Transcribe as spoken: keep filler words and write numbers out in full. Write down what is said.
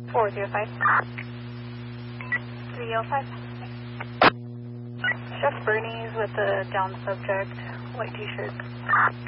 four zero five. three oh five. Chef Bernie's with the down subject, white t-shirt.